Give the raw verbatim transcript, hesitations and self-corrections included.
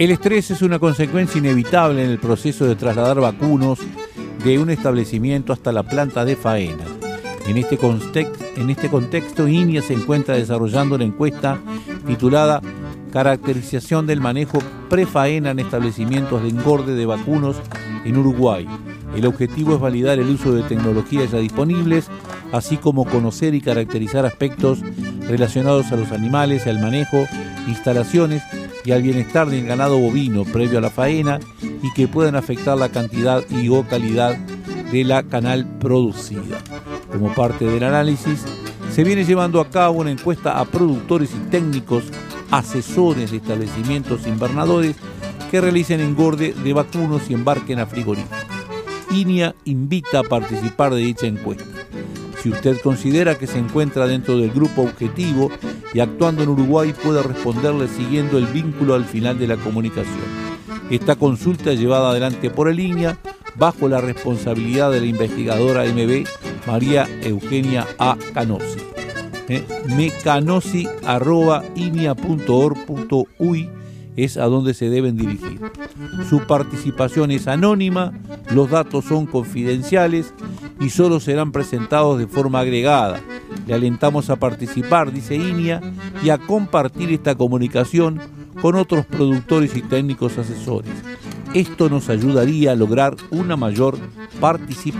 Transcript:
El estrés es una consecuencia inevitable en el proceso de trasladar vacunos de un establecimiento hasta la planta de faena. En este, context, en este contexto, INIA se encuentra desarrollando una encuesta titulada Caracterización del manejo prefaena en establecimientos de engorde de vacunos en Uruguay. El objetivo es validar el uso de tecnologías ya disponibles, así como conocer y caracterizar aspectos relacionados a los animales, al manejo, instalaciones y al bienestar del ganado bovino previo a la faena y que puedan afectar la cantidad y o calidad de la canal producida. Como parte del análisis, se viene llevando a cabo una encuesta a productores y técnicos, asesores de establecimientos invernadores que realicen engorde de vacunos y embarquen a frigoríficos. INIA invita a participar de dicha encuesta. Si usted considera que se encuentra dentro del grupo objetivo y actuando en Uruguay, puede responderle siguiendo el vínculo al final de la comunicación. Esta consulta es llevada adelante por el INIA bajo la responsabilidad de la investigadora M B María Eugenia A. Canosi. Eh, mecanosi arroba inia punto org punto uy es a donde se deben dirigir. Su participación es anónima, los datos son confidenciales y solo serán presentados de forma agregada. Le alentamos a participar, dice INIA, y a compartir esta comunicación con otros productores y técnicos asesores. Esto nos ayudaría a lograr una mayor participación.